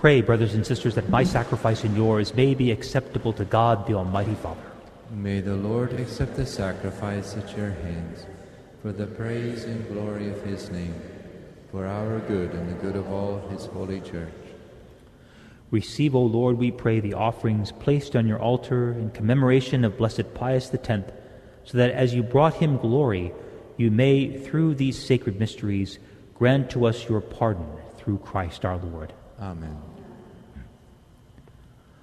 pray, brothers and sisters, that my sacrifice and yours may be acceptable to God, the Almighty Father. May the Lord accept the sacrifice at your hands, for the praise and glory of his name, for our good and the good of all his holy church. Receive, O Lord, we pray, the offerings placed on your altar in commemoration of Blessed Pius X, so that as you brought him glory, you may, through these sacred mysteries, grant to us your pardon through Christ our Lord. Amen.